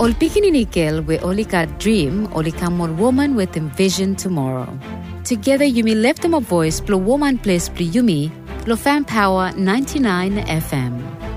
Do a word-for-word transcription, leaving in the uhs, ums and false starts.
Ol pikininikel we olika dream olika mon woman with envision tomorrow. Together you may lift them a voice, blow woman place, blow yumi, lo fan power ninety-nine F M.